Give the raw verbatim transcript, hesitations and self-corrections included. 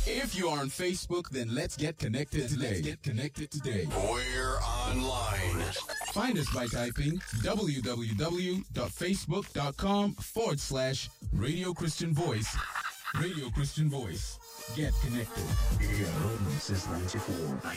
If you are on Facebook, then let's get connected today. Let's get connected today. We're online. Find us by typing www.facebook.com forward slash Radio Christian Voice. Radio Christian Voice. Get connected. Here, since ninety-four.